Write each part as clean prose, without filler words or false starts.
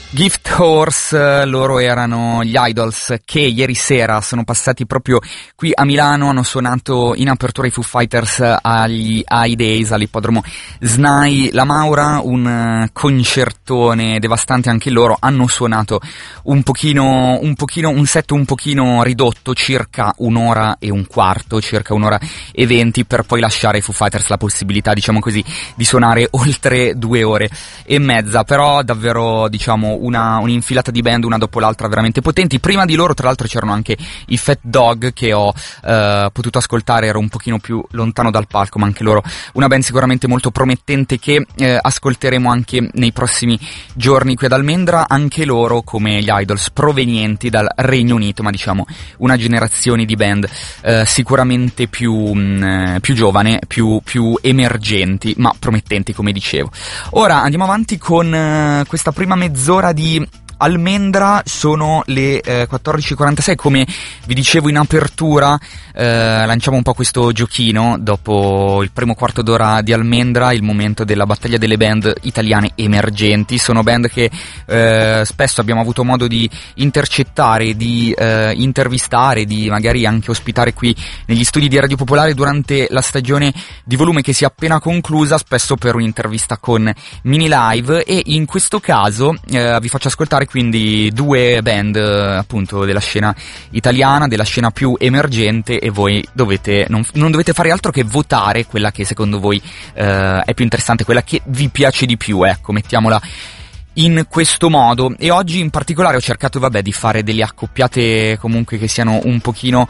Gift Horse, loro erano gli Idols che ieri sera sono passati proprio qui a Milano, hanno suonato in apertura i Foo Fighters agli High Days all'ippodromo SNAI La Maura, un concertone devastante anche loro, hanno suonato un set un pochino ridotto, circa un'ora e un quarto, circa un'ora e 20, per poi lasciare ai Foo Fighters la possibilità, diciamo così, di suonare oltre 2 ore e mezza, però davvero, diciamo, un'infilata di band una dopo l'altra veramente potenti. Prima di loro tra l'altro c'erano anche i Fat Dog, che ho potuto ascoltare, ero un pochino più lontano dal palco, ma anche loro una band sicuramente molto promettente che ascolteremo anche nei prossimi giorni qui ad Almendra, anche loro come gli Idols provenienti dal Regno Unito, ma diciamo una generazione di band sicuramente più giovane, più emergenti, ma promettenti, come dicevo. Ora andiamo avanti con questa prima mezz'ora di Almendra. Sono le 14:46, come vi dicevo in apertura, lanciamo un po' questo giochino dopo il primo quarto d'ora di Almendra, il momento della battaglia delle band italiane emergenti. Sono band che spesso abbiamo avuto modo di intercettare, di intervistare, di magari anche ospitare qui negli studi di Radio Popolare durante la stagione di volume che si è appena conclusa, spesso per un'intervista con mini live, e in questo caso vi faccio ascoltare quindi 2 band appunto della scena italiana, della scena più emergente, e voi non dovete fare altro che votare quella che secondo voi è più interessante, quella che vi piace di più, ecco, mettiamola in questo modo. E oggi in particolare ho cercato di fare delle accoppiate comunque che siano un pochino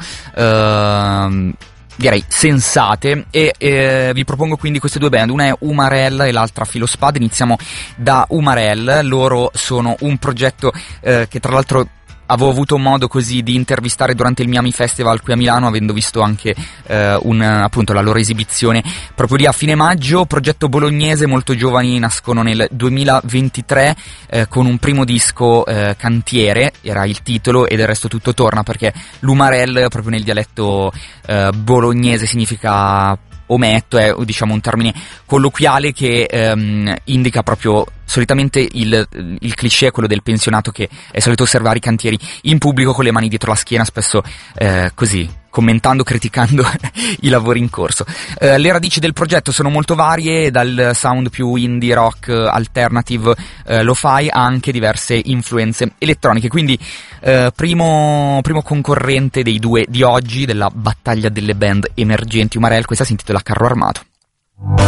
direi sensate, e vi propongo quindi queste 2 band. Una è Umarell e l'altra Filospade. Iniziamo da Umarell. Loro sono un progetto che tra l'altro avevo avuto modo così di intervistare durante il Miami Festival qui a Milano, avendo visto anche appunto la loro esibizione proprio lì a fine maggio. Progetto bolognese, molto giovani, nascono nel 2023 con un primo disco, Cantiere era il titolo, e del resto tutto torna, perché l'Umarell proprio nel dialetto bolognese significa ometto, è diciamo un termine colloquiale che indica proprio solitamente il cliché è quello del pensionato che è solito osservare i cantieri in pubblico con le mani dietro la schiena, spesso così commentando, criticando i lavori in corso. Le radici del progetto sono molto varie, dal sound più indie rock, alternative, lo-fi, a anche diverse influenze elettroniche. Quindi primo concorrente dei 2 di oggi della battaglia delle band emergenti, Umarell. Questa si intitola Carro Armato.